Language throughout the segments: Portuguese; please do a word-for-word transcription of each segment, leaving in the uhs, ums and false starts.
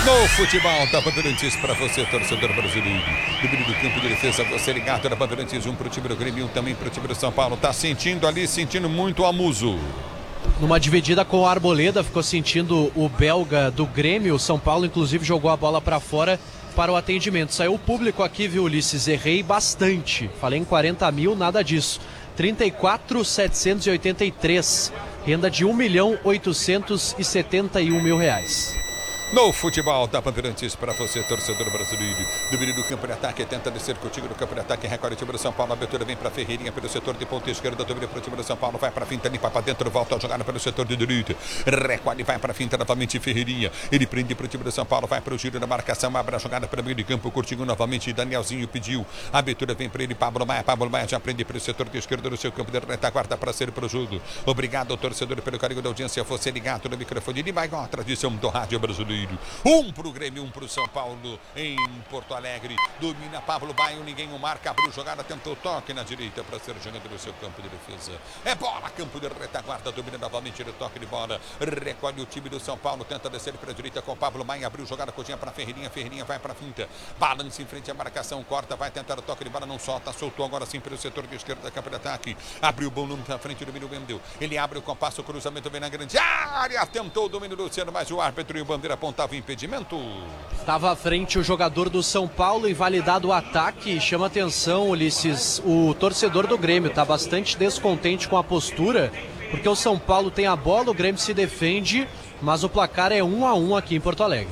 No futebol da Bandeirantes para você, torcedor brasileiro. Do meio do campo de defesa, você ligado na Bandeirantes, um pro time do Grêmio, um também pro time do São Paulo. Tá sentindo ali, sentindo muito o Amuso. Numa dividida com o Arboleda, ficou sentindo o belga do Grêmio. O São Paulo, inclusive, jogou a bola para fora para o atendimento. Saiu o público aqui, viu, Ulisses? Errei bastante. Falei em quarenta mil, nada disso. trinta e quatro mil setecentos e oitenta e três. Renda de um milhão oitocentos e setenta e um mil reais. No futebol da Bandeirantes para você, torcedor brasileiro. Do meio do campo de ataque, tenta descer contigo no campo de ataque, recolhe o time do São Paulo, a abertura vem para Ferreirinha pelo setor de ponta esquerda, domina para o time do São Paulo, vai para a finta, limpa para dentro, volta a jogada pelo setor de direita, recolhe, vai para a finta novamente Ferreirinha, ele prende para o time do São Paulo, vai para o giro da marcação, abre a jogada para o meio de campo, curtinho novamente, Danielzinho pediu, a abertura vem para ele, Pablo Maia, Pablo Maia já prende para o setor de esquerda do seu campo de retaguarda para ser para o jogo. Obrigado, torcedor, pelo carinho da audiência, você ligado no microfone de maior tradição do rádio brasileiro. Um pro Grêmio, um pro São Paulo em Porto Alegre. Domina Pablo Baio, ninguém o marca, abriu jogada, tentou o toque na direita para ser jogando no seu campo de defesa. É bola, campo de retaguarda, domina novamente o toque de bola. Recolhe o time do São Paulo, tenta descer para a direita com Pablo Baio, abriu jogada, cozinha para Ferreirinha, Ferreirinha vai para a finta. Balança em frente à marcação, corta, vai tentar o toque de bola, não solta, soltou agora sim pelo setor de esquerda da campo de ataque. Abriu o bom número na frente do domínio Wendel. Ele abre o compasso, o cruzamento vem na grande área, tentou o domínio do Luciano, mas o árbitro e o bandeira apontava impedimento. Estava à frente o jogador do São Paulo, invalidado o ataque. Chama atenção, Ulisses, o torcedor do Grêmio está bastante descontente com a postura, porque o São Paulo tem a bola, o Grêmio se defende, mas o placar é um a um aqui em Porto Alegre.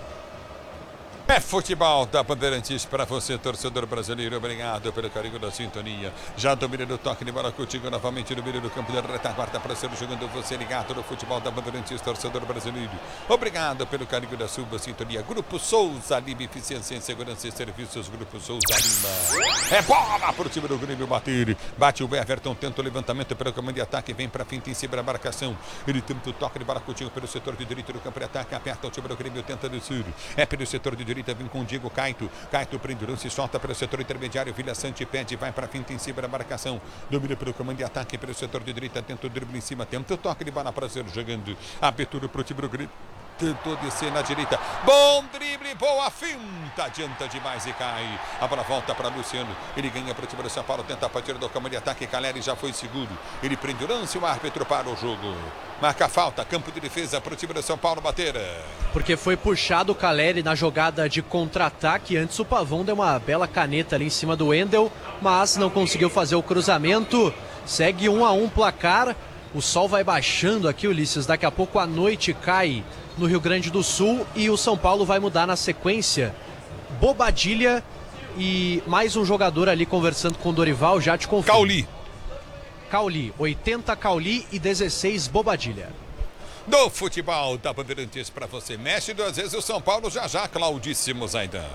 É futebol da Bandeirantes para você, torcedor brasileiro. Obrigado pelo carinho da sintonia. Já domina do toque de bola contigo novamente no meio do campo de retaguarda para ser jogando você ligado no futebol da Bandeirantes, torcedor brasileiro. Obrigado pelo carinho da sua sintonia. Grupo Souza Lima, eficiência em segurança e serviços. Grupo Souza Lima. É bola para o time do Grêmio bater. Bate o Everton, tenta o levantamento pelo comando de ataque, vem para a finta em cima da marcação. Ele tenta o toque de bola contigo pelo setor de direito do campo de ataque, aperta o time do Grêmio, tenta descer. É pelo setor de direita, vem com o Diego Caito. Caito prende, se solta pelo setor intermediário. Vila Sante pede, vai para a finta em cima da marcação. Domina pelo comando de ataque pelo setor de direita. Tenta o drible em cima, tenta o toque de bola para ser jogando. Abertura para o time do Grêmio. Tentou descer na direita. Bom drible, boa finta. Adianta demais e cai. A bola volta para Luciano. Ele ganha para o time do São Paulo. Tenta a partida do comando de ataque. Caleri já foi seguro. Ele prende o lance. O árbitro para o jogo. Marca a falta. Campo de defesa para o time do São Paulo bater. Porque foi puxado o Caleri na jogada de contra-ataque. Antes o Pavão deu uma bela caneta ali em cima do Wendel, mas não conseguiu fazer o cruzamento. Segue um a um placar. O sol vai baixando aqui, Ulisses. Daqui a pouco a noite cai no Rio Grande do Sul e o São Paulo vai mudar na sequência. Bobadilha e mais um jogador ali conversando com o Dorival, já te confirmo. Cauli. Cauli, oitenta Cauli e dezesseis Bobadilha. Do futebol da Bandeirantes para você. Mexe duas vezes o São Paulo, já já, Claudíssimo Zaidan.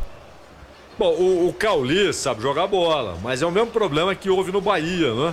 Bom, o, o Cauli sabe jogar bola, mas é o mesmo problema que houve no Bahia, né?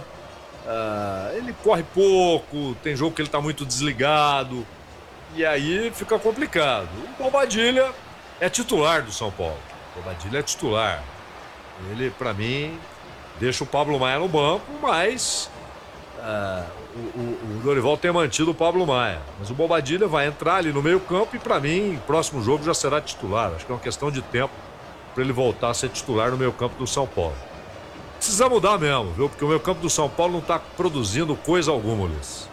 Ah, ele corre pouco, tem jogo que ele tá muito desligado, e aí fica complicado. O Bobadilha é titular do São Paulo. O Bobadilha é titular. Ele, pra mim, deixa o Pablo Maia no banco, mas ah, o, o, o Dorival tem mantido o Pablo Maia. Mas o Bobadilha vai entrar ali no meio campo e, pra mim, próximo jogo já será titular. Acho que é uma questão de tempo para ele voltar a ser titular no meio campo do São Paulo. Precisa mudar mesmo, viu? Porque o meio campo do São Paulo não está produzindo coisa alguma, Ulisses.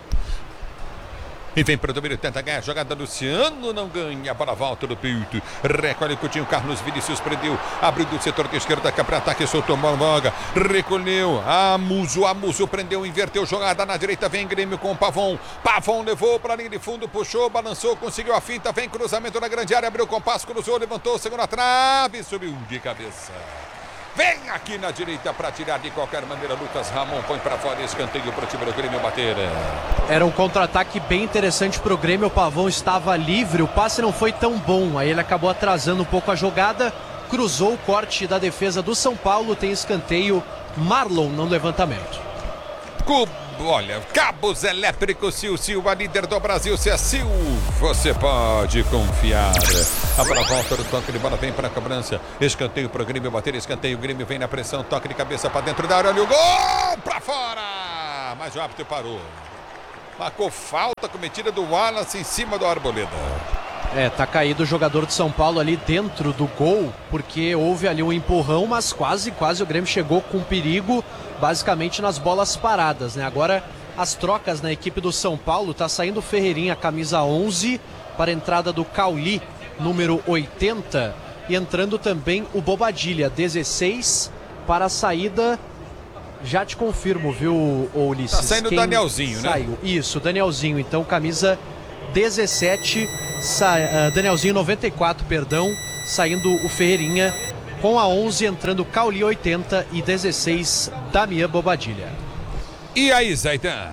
E vem para o domínio, tenta ganhar a jogada, Luciano não ganha, a bola volta do peito, recolhe o Coutinho, Carlos Vinícius prendeu, abriu do setor de esquerda, para ataque, soltou a bola, recolheu, Amuso, Amuso prendeu, inverteu, jogada na direita, vem Grêmio com o Pavão, Pavão levou para a linha de fundo, puxou, balançou, conseguiu a finta, vem cruzamento na grande área, abriu o compasso, cruzou, levantou, segunda trave, subiu de cabeça. Vem aqui na direita para tirar de qualquer maneira. Lucas Ramon põe para fora, escanteio para o time do Grêmio bater. Era um contra-ataque bem interessante para o Grêmio. O Pavão estava livre, o passe não foi tão bom. Aí ele acabou atrasando um pouco a jogada. Cruzou o corte da defesa do São Paulo. Tem escanteio, Marlon no levantamento. Cubo, olha, cabos elétricos Sil Sil, a líder do Brasil, se é Sil, você pode confiar. A bola volta do toque de bola, vem para a cobrança, escanteio para o Grêmio bater, escanteio, o Grêmio vem na pressão, toque de cabeça para dentro da área, olha o gol, para fora, mas o árbitro parou. Marcou falta cometida do Wallace em cima do Arboleda. É, tá caído o jogador de São Paulo ali dentro do gol, porque houve ali um empurrão, mas quase, quase o Grêmio chegou com perigo, basicamente nas bolas paradas, né? Agora as trocas na equipe do São Paulo, tá saindo o Ferreirinha, camisa onze, para a entrada do Cauli, número oitenta, e entrando também o Bobadilha, dezesseis, para a saída, já te confirmo, viu, Ulisses? Tá saindo o Danielzinho, né? Saiu, isso, Danielzinho, então camisa dezessete, sa... uh, Danielzinho noventa e quatro, perdão, saindo o Ferreirinha, com a onze entrando Cauli oitenta e dezesseis, Damian Bobadilha. E aí, Zaidan?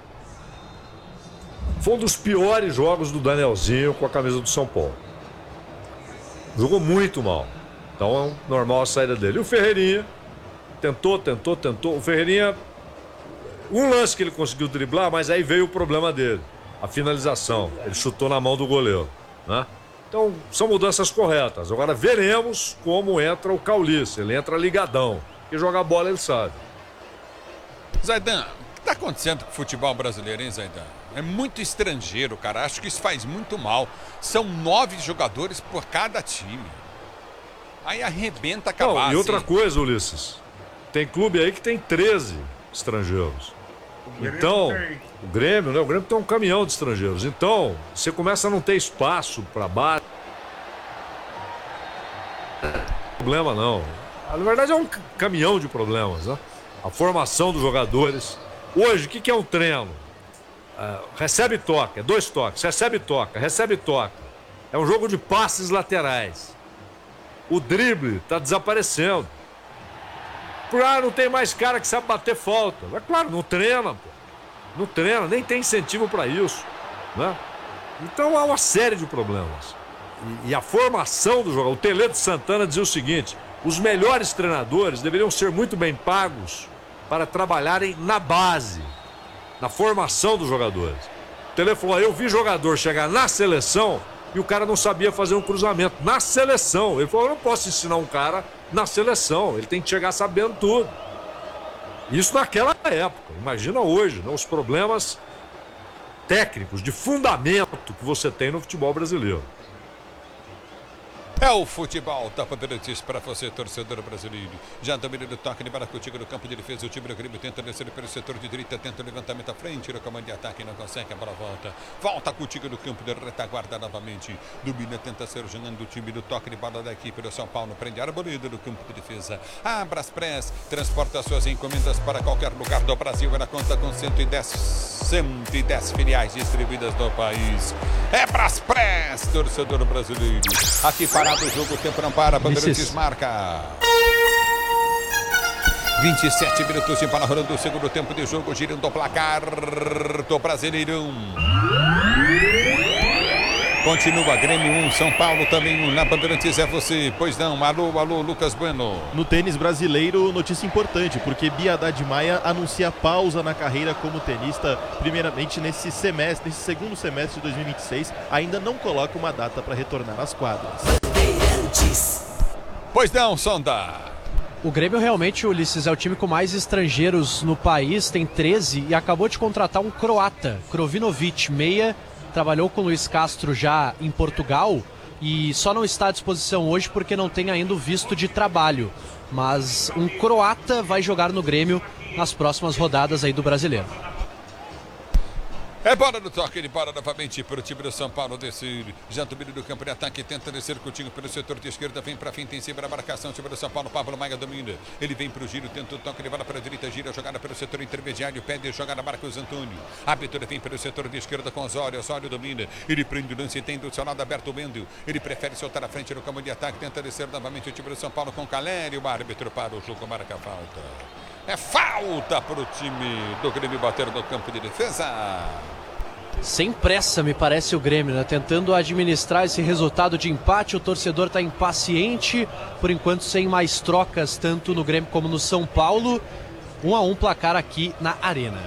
Foi um dos piores jogos do Danielzinho com a camisa do São Paulo. Jogou muito mal. Então é normal a saída dele. E o Ferreirinha tentou, tentou, tentou. O Ferreirinha, um lance que ele conseguiu driblar, mas aí veio o problema dele. A finalização. Ele chutou na mão do goleiro, né? Então são mudanças corretas. Agora veremos como entra o Cauli. Ele entra ligadão. Porque jogar bola ele sabe. Zaidan, o que está acontecendo com o futebol brasileiro, hein, Zaidan? É muito estrangeiro, cara. Acho que isso faz muito mal. São nove jogadores por cada time. Aí arrebenta a cabeça. E outra coisa, Ulisses. Tem clube aí que tem treze estrangeiros. Então, o Grêmio, né? O Grêmio tem um caminhão de estrangeiros. Então, você começa a não ter espaço para base. Problema não. Na verdade é um caminhão de problemas, né? A formação dos jogadores. Hoje, o que, que é um treino? Uh, recebe e toca, é dois toques, recebe e toca, recebe e toca. É um jogo de passes laterais. O drible está desaparecendo. Ah, não tem mais cara que sabe bater falta. É claro, não treina, pô. Não treina, nem tem incentivo para isso, né? Então há uma série de problemas. E, e a formação do jogo, o Tele de Santana dizia o seguinte: os melhores treinadores deveriam ser muito bem pagos para trabalharem na base, na formação dos jogadores. O Tele falou: eu vi jogador chegar na seleção e o cara não sabia fazer um cruzamento. Na seleção. Ele falou: eu não posso ensinar um cara na seleção. Ele tem que chegar sabendo tudo. Isso naquela época. Imagina hoje, né, os problemas técnicos, de fundamento que você tem no futebol brasileiro. É o futebol, Tapa Berantes para você, torcedor brasileiro. Já domina do toque de bola contigo no campo de defesa. O time do Grêmio tenta descer pelo setor de direita, tenta o levantamento à frente, no comando de ataque, não consegue, a bola volta. Volta contigo no campo de retaguarda novamente. Domina, tenta ser jogando o time do toque de bola da equipe do São Paulo. Prende a Arboleda no campo de defesa. A Braspress transporta suas encomendas para qualquer lugar do Brasil. Ela conta com cento e dez, cento e dez filiais distribuídas no país. É Braspress, torcedor brasileiro. Aqui para do jogo, o tempo não para, Bandeirantes marca. vinte e sete minutos de bola rolando o segundo tempo de jogo, girando o placar do Brasileirão. Continua Grêmio um, São Paulo também um. Na Bandeirantes é você, pois não, alô, alô, Lucas Bueno. No tênis brasileiro, notícia importante, porque Bia Haddad Maia anuncia pausa na carreira como tenista, primeiramente nesse semestre, nesse segundo semestre de dois mil e vinte e seis, ainda não coloca uma data para retornar às quadras. Pois não, Sonda. O Grêmio realmente, Ulisses, é o time com mais estrangeiros no país, tem treze, e acabou de contratar um croata, Krovinovic, meia. Trabalhou com o Luiz Castro já em Portugal e só não está à disposição hoje porque não tem ainda o visto de trabalho. Mas um croata vai jogar no Grêmio nas próximas rodadas aí do Brasileiro. É bola no toque, ele bola novamente para o time do São Paulo descer. Já domina do campo de ataque, tenta descer contigo pelo setor de esquerda, vem para frente em cima da marcação, time do São Paulo, Pablo Maia domina. Ele vem para o giro, tenta o toque, ele bola para a direita, gira, jogada pelo setor intermediário, pede jogada Marcos Antônio. A abertura vem pelo setor de esquerda com Osório, Osório domina. Ele prende o lance, tem do seu lado aberto o Mendel. Ele prefere soltar a frente no campo de ataque, tenta descer novamente o time do São Paulo com Calério. O árbitro para o jogo, marca a falta. É falta para o time do Grêmio bater no campo de defesa. Sem pressa, me parece, o Grêmio, né? Tentando administrar esse resultado de empate. O torcedor está impaciente, por enquanto sem mais trocas, tanto no Grêmio como no São Paulo. Um a um placar aqui na Arena.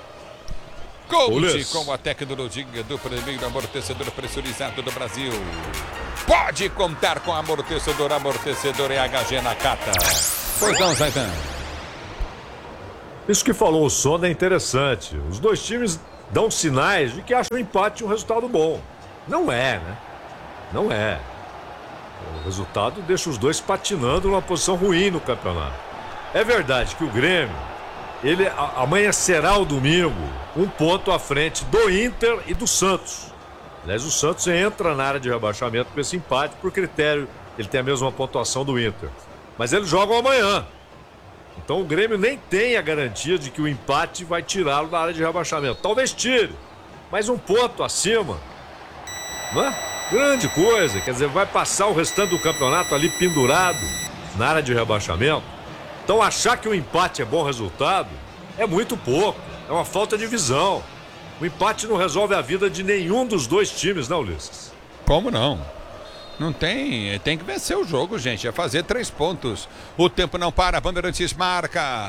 Conte com a tecnologia do primeiro amortecedor pressurizado do Brasil. Pode contar com amortecedor, amortecedor é H G Nakata. Pois não, Zaidan. Isso que falou o Sonda é interessante. Os dois times dão sinais de que acham o empate um resultado bom. Não é, né? Não é. O resultado deixa os dois patinando numa posição ruim no campeonato. É verdade que o Grêmio, ele amanhecerá o domingo um ponto à frente do Inter e do Santos. Aliás, o Santos entra na área de rebaixamento com esse empate por critério. Ele tem a mesma pontuação do Inter. Mas eles jogam amanhã. Então o Grêmio nem tem a garantia de que o empate vai tirá-lo da área de rebaixamento. Talvez tire, mas um ponto acima, não é? Grande coisa. Quer dizer, vai passar o restante do campeonato ali pendurado na área de rebaixamento. Então achar que o empate é bom resultado é muito pouco. É uma falta de visão. O empate não resolve a vida de nenhum dos dois times, não, Ulisses? Como não? Não tem, tem que vencer o jogo, gente, é fazer três pontos. O tempo não para, Bandeirantes marca.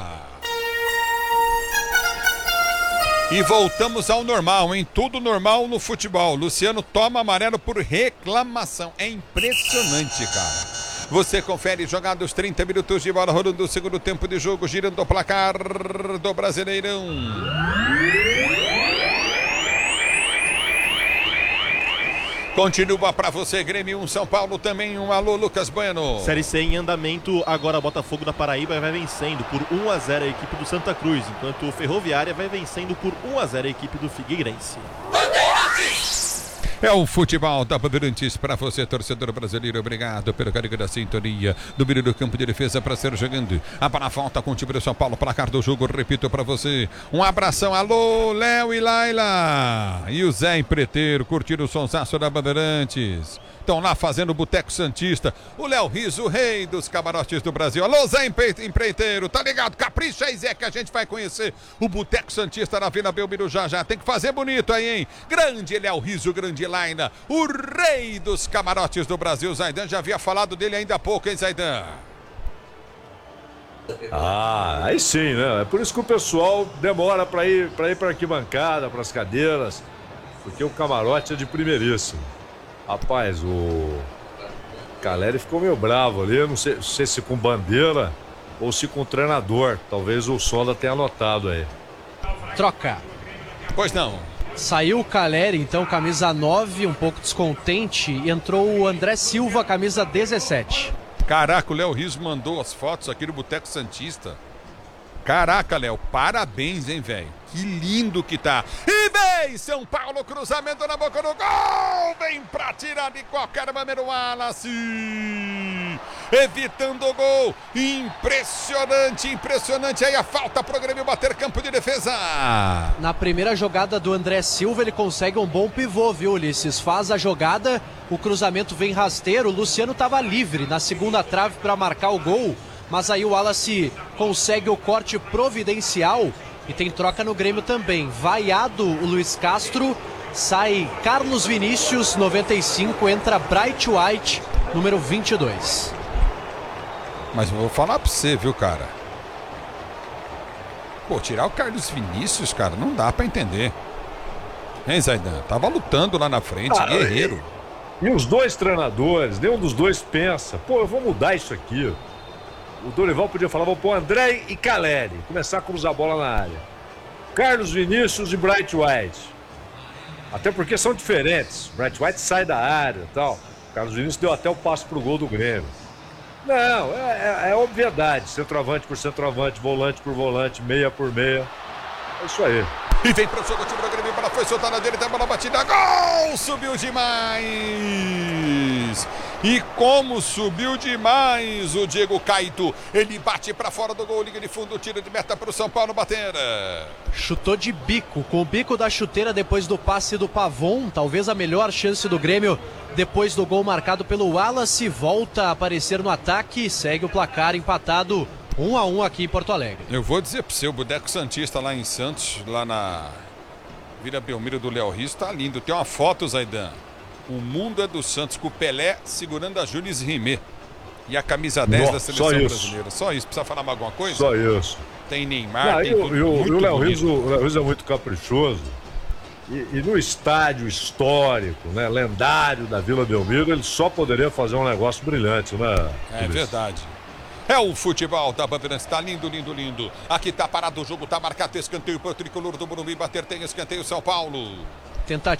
E voltamos ao normal, hein? Tudo normal no futebol. Luciano toma amarelo por reclamação. É impressionante, cara. Você confere jogados trinta minutos de bola rolando o segundo tempo de jogo, girando o placar do Brasileirão. Continua para você, Grêmio um, São Paulo também um. Alô, Lucas Bueno. Série C em andamento, agora Botafogo da Paraíba vai vencendo por um a zero a equipe do Santa Cruz, enquanto o Ferroviária vai vencendo por um a zero a equipe do Figueirense. É o futebol da Bandeirantes para você, torcedor brasileiro. Obrigado pelo carinho da sintonia. Do meio do campo de defesa para ser jogando. A bola volta com o time do São Paulo. Placar do jogo, repito para você. Um abração. Alô, Léo e Laila. E o Zé Empreiteiro, curtindo o sonsaço da Bandeirantes. Estão lá fazendo o Boteco Santista. O Léo Riso, o rei dos camarotes do Brasil. Alô, Zé Empreiteiro, tá ligado? Capricha aí, Zé, que a gente vai conhecer o Boteco Santista na Vila Belmiro já já. Tem que fazer bonito aí, hein? Grande Léo Riso, grande Laina, o rei dos camarotes do Brasil. Zaidan, já havia falado dele ainda há pouco, hein, Zaidan? Ah, aí sim, né? É por isso que o pessoal demora para ir para ir para arquibancada, para as cadeiras, porque o camarote é de primeiríssimo. Rapaz, o Caleri ficou meio bravo ali, não sei, não sei se com bandeira ou se com treinador. Talvez o Sonda tenha anotado aí. Troca. Pois não. Saiu o Caleri, então, camisa nove, um pouco descontente, e entrou o André Silva, camisa dezessete. Caraca, o Léo Riso mandou as fotos aqui no Boteco Santista. Caraca, Léo, parabéns, hein, velho? Que lindo que tá. E vem São Paulo, cruzamento na boca do gol. Vem pra tirar de qualquer maneira o Wallace. Evitando o gol. Impressionante, impressionante. Aí a falta pro Grêmio bater campo de defesa. Na primeira jogada do André Silva, ele consegue um bom pivô, viu, Ulisses? Faz a jogada, o cruzamento vem rasteiro. O Luciano tava livre na segunda trave para marcar o gol. Mas aí o Wallace consegue o corte providencial e tem troca no Grêmio também. Vaiado o Luiz Castro, sai Carlos Vinícius, noventa e cinco, entra Bright White, número vinte e dois. Mas eu vou falar pra você, viu, cara? Pô, tirar o Carlos Vinícius, cara, não dá pra entender. Hein, Zaidan? Tava lutando lá na frente, ah, guerreiro. E, e os dois treinadores, nenhum dos dois pensa, pô, eu vou mudar isso aqui. O Dorival podia falar, vou pôr André e Caleri, começar a cruzar a bola na área. Carlos Vinícius e Bright White. Até porque são diferentes. Bright White sai da área e tal. Carlos Vinícius deu até o passo pro gol do Grêmio. Não, é, é, é obviedade. Centroavante por centroavante, volante por volante, meia por meia. É isso aí. E vem pro jogo, o time do Grêmio, bola foi soltada na direita, bola batida, gol! Subiu demais! E como subiu demais o Diego Caito. Ele bate pra fora do gol, liga de fundo, tira de meta pro São Paulo bater. Chutou de bico, com o bico da chuteira depois do passe do Pavon. Talvez a melhor chance do Grêmio depois do gol marcado pelo Wallace. Volta a aparecer no ataque, segue o placar empatado. Um a um aqui em Porto Alegre. Eu vou dizer pro seu, o Boteco Santista lá em Santos, lá na Vila Belmiro do Léo Riso, tá lindo. Tem uma foto, Zaidan. O mundo é do Santos, com o Pelé segurando a Jules Rimet. E a camisa dez da seleção brasileira. Só isso. Precisa falar mais alguma coisa? Só isso. Tem Neymar, Não, tem e, tudo. E o, muito o Léo Riso, o Léo Riso é muito caprichoso. E, e no estádio histórico, né, lendário da Vila Belmiro, ele só poderia fazer um negócio brilhante, né? É verdade. É o futebol da Bandeirantes, tá lindo, lindo, lindo. Aqui tá parado o jogo, tá marcado escanteio pro tricolor do Morumbi bater, tem escanteio São Paulo. Tentativa